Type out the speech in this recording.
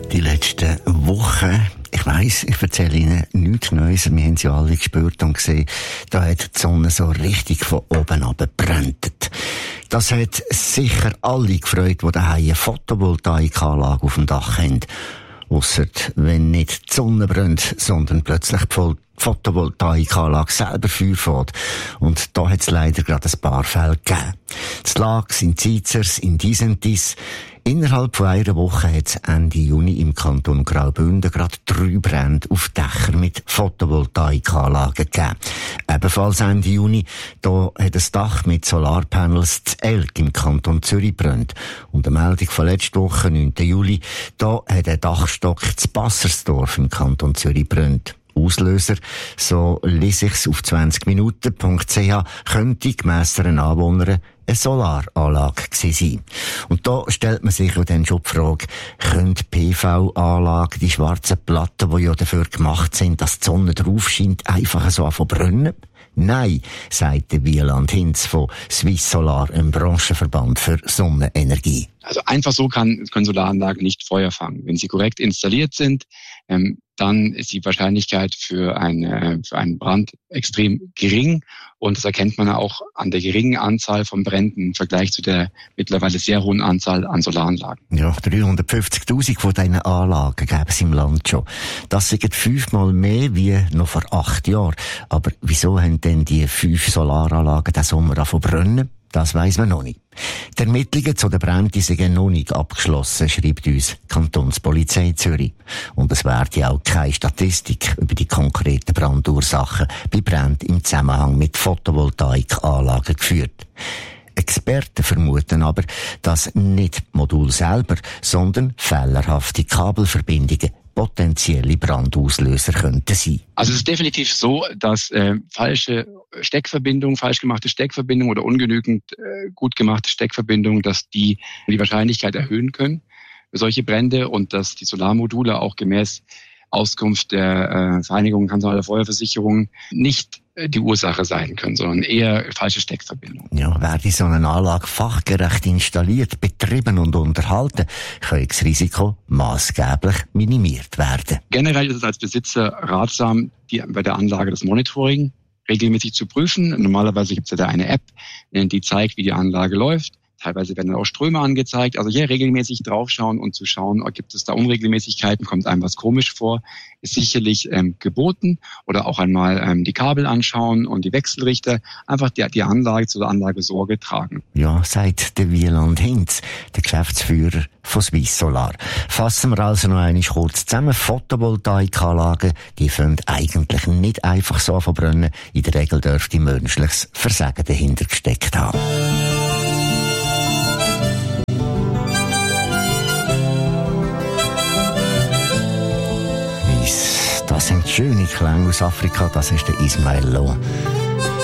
Die letzten Wochen, ich weiss, ich erzähle Ihnen nichts Neues, wir haben sie alle gespürt und gesehen, da hat die Sonne so richtig von oben runter gebrannt. Das hat sicher alle gefreut, die daheim eine Photovoltaikanlage auf dem Dach haben. Ausser wenn nicht die Sonne brennt, sondern plötzlich die Photovoltaikanlage selber Feuer fährt. Und da hat es leider gerade ein paar Fälle gegeben. Das Lags in Zizers, in Disentis. Innerhalb von einer Woche hat es Ende Juni im Kanton Graubünden gerade 3 Brände auf Dächer mit Photovoltaikanlagen gegeben. Ebenfalls Ende Juni, da hat ein Dach mit Solarpanels zu Elk im Kanton Zürich brennt. Und eine Meldung von letzter Woche, 9. Juli, da hat ein Dachstock zu Bassersdorf im Kanton Zürich brennt. Auslöser, so lese ich's auf 20minuten.ch, könnte gemäss einer Anwohnerin eine Solaranlage gewesen sein. Und da stellt man sich dann schon die Frage, können PV-Anlagen, die schwarzen Platten, die ja dafür gemacht sind, dass die Sonne drauf scheint, einfach so anfangen brennen? Nein, sagt der Wieland Hinz von Swiss Solar, einem Branchenverband für Sonnenenergie. Also einfach so können Solaranlagen nicht Feuer fangen. Wenn sie korrekt installiert sind, dann ist die Wahrscheinlichkeit für einen Brand extrem gering. Und das erkennt man auch an der geringen Anzahl von Bränden im Vergleich zu der mittlerweile sehr hohen Anzahl an Solaranlagen. Ja, 350.000 von diesen Anlagen gäbe es im Land schon. Das sind 5-mal mehr wie noch vor 8 Jahren. Aber wieso haben denn die 5 Solaranlagen diesen Sommer angefangen zu brennen? Das weiss man noch nicht. Die Ermittlungen zu den Bränden sind noch nicht abgeschlossen, schreibt uns die Kantonspolizei Zürich. Und es werde auch keine Statistik über die konkreten Brandursachen bei Bränden im Zusammenhang mit Photovoltaikanlagen geführt. Experten vermuten aber, dass nicht das Modul selber, sondern fehlerhafte Kabelverbindungen potenzielle Brandauslöser könnten sein. Also es ist definitiv so, dass falsche Steckverbindungen, falsch gemachte Steckverbindungen oder ungenügend gut gemachte Steckverbindungen, dass die Wahrscheinlichkeit erhöhen können für solche Brände und dass die Solarmodule auch gemäß Auskunft der Vereinigung kantonaler Feuerversicherungen nicht die Ursache sein können, sondern eher falsche Steckverbindungen. Ja, werde so eine Anlage fachgerecht installiert, betrieben und unterhalten, kann das Risiko maßgeblich minimiert werden. Generell ist es als Besitzer ratsam, bei der Anlage das Monitoring regelmäßig zu prüfen. Normalerweise gibt es ja da eine App, die zeigt, wie die Anlage läuft. Teilweise werden dann auch Ströme angezeigt. Also hier regelmäßig draufschauen und zu schauen, gibt es da Unregelmäßigkeiten, kommt einem was komisch vor, ist sicherlich geboten. Oder auch einmal die Kabel anschauen und die Wechselrichter. Einfach die Anlage zur Anlage Sorge tragen. Ja, sagt der Wieland Hinz, der Geschäftsführer von Swiss Solar. Fassen wir also noch einmal kurz zusammen. Photovoltaikanlagen, die fangen eigentlich nicht einfach so an zu brennen. In der Regel dürfte menschliches Versagen dahinter gesteckt haben. Das sind schöne Klänge aus Afrika, das ist der Ismael Lo.